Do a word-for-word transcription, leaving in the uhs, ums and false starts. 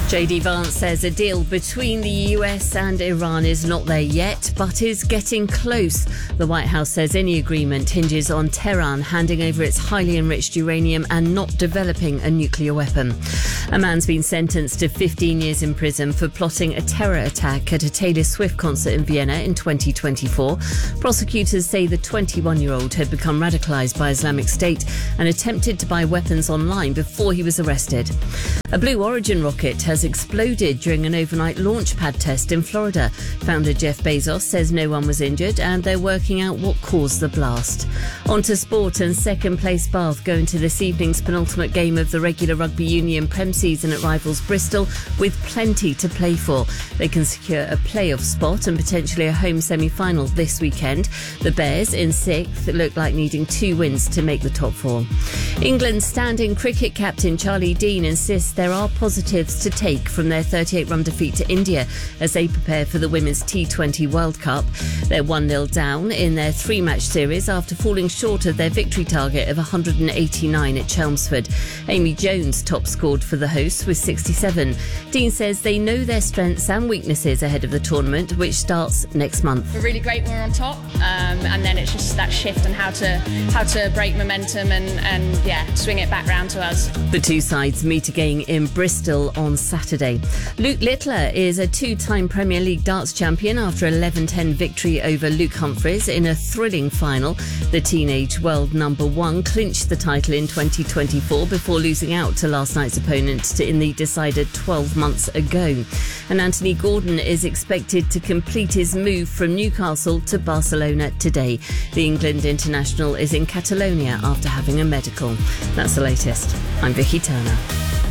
J D Vance says a deal between the U S and Iran is not there yet, but is getting close. The White House says any agreement hinges on Tehran handing over its highly enriched uranium and not developing a nuclear weapon. A man's been sentenced to fifteen years in prison for plotting a terror attack at a Taylor Swift concert in Vienna in twenty twenty-four. Prosecutors say the twenty-one-year-old had become radicalised by Islamic State and attempted to buy weapons online before he was arrested. A Blue Origin rocket has exploded during an overnight launch pad test in Florida. Founder Jeff Bezos says no one was injured and they're working out what caused the blast. On to sport, and second place Bath go into this evening's penultimate game of the regular Rugby Union Prem season at rivals Bristol with plenty to play for. They can secure a playoff spot and potentially a home semi-final this weekend. The Bears in sixth look like needing two wins to make the top four. England's standing cricket captain Charlie Dean insists there are positives to take from their thirty-eight run defeat to India as they prepare for the Women's T twenty World Cup. They're one nil down in their three-match series after falling short of their victory target of one hundred eighty-nine at Chelmsford. Amy Jones top scored for the hosts with sixty-seven. Dean says they know their strengths and weaknesses ahead of the tournament, which starts next month. We're really great when we're on top, um, and then it's just that shift and how to how to break momentum and, and yeah, swing it back round to us. The two sides meet again in Bristol on Saturday. Luke Littler is a two-time Premier League darts champion after an eleven ten victory over Luke Humphries in a thrilling final. The teenage world number one clinched the title in twenty twenty-four before losing out to last night's opponent to, in the decider twelve months ago. And Anthony Gordon is expected to complete his move from Newcastle to Barcelona today. The England international is in Catalonia after having a medical. That's the latest. I'm Vicky Turner.